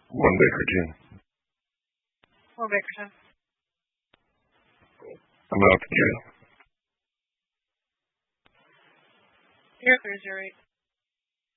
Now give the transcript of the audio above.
1 Bakerton. 4 Bakerton. I'm out to jail. You're clear, 08.